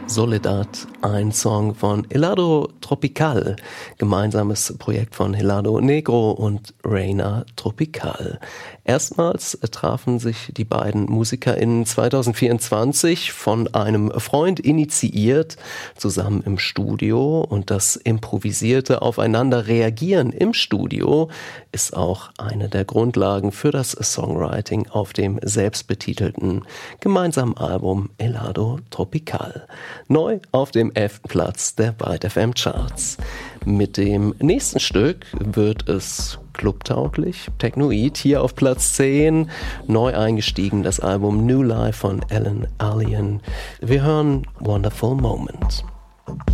Soledad, ein Song von Helado Tropical, gemeinsames Projekt von Helado Negro und Reina Tropical. Erstmals trafen sich die beiden MusikerInnen 2024 von einem Freund initiiert, zusammen im Studio, und das improvisierte Aufeinander-Reagieren im Studio ist auch eine der Grundlagen für das Songwriting auf dem selbstbetitelten gemeinsamen Album Helado Tropical. Neu auf dem 11. Platz der Byte FM Charts. Mit dem nächsten Stück wird es clubtauglich, technoid, hier auf Platz 10. Neu eingestiegen das Album New Life von Alan Alien. Wir hören Wonderful Moment.